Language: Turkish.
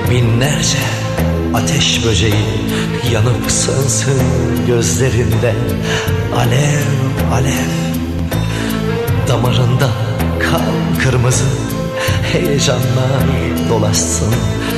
Binlerce ateş böceği yanıp sönsün gözlerinde. Alev alev damarında kan kırmızı, heyecanlar dolaşsın